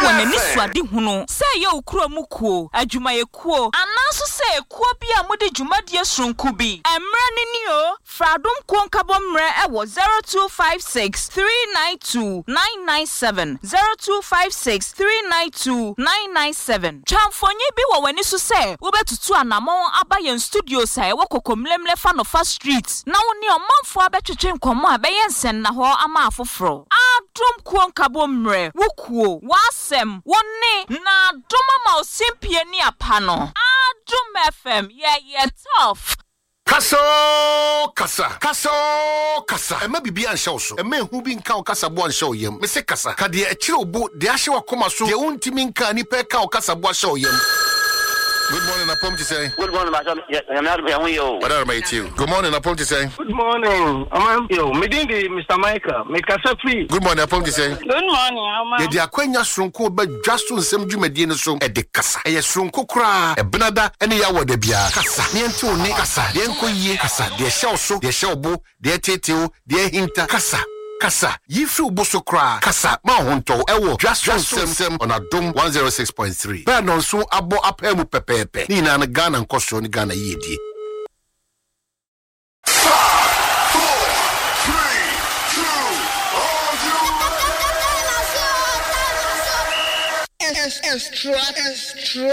wo n'ani suade hunu sɛ ye okuro mu kuo adwumaye kuo anaso sɛ kuo bi a mode dwumadie sonku bi emra ni ni o fradom kuo nkabomre ewo 0256 392 997 0256 392 997 chamfonye bi wo wani so sɛ wo betutu anamon abayen studio sai wo kokomlemle fanofa street na wo ni omanfo abetwetwe nkomo abeyen sen na ho ama afoforo adom kuo nkabomre wo kuo wasem woni na doma ma osimpie ni apano adom FM ye tough Kasa. Ema bibi ansha so. Ema hu bi nka o kasa bo ansha oyem. Me se kasa. Ka de akire obo de ahye wakoma so. De untimi nka ni pe ka o kasa bo ansha oyem. Good morning, Apom to say. Good morning, Master. I'm not going to What are you? Good morning, Apom to say. Good morning. I'm yo. Meeting Mr. Michael. Make us free. Good morning, Apom to say. Good morning, Ama. Ye akwanya sonko be dwaso nsem dwumadie no so e de kasa. Ye sonko kra e benada ene ya wo da bia. Kasa. Ne ente oni kasa. De enkoyie kasa. De hye so, de hye obo, de teteo, de hinta kasa. Kasa, yifi uboso kra. Kasa, ma honto ewo. Just sem on Adom 106.3. Ba non so abo apemu pepepe. Ni na Ghana nkoso ni Ghana yedi. 5, 4, 3, 2, 1. Extra.